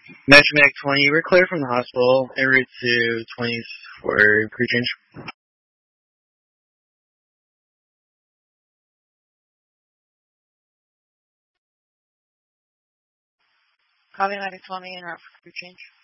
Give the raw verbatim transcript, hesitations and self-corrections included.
Metro Mag twenty, we're clear from the hospital. En route to twenty for crew change. Copy Medic twenty, en route for crew change.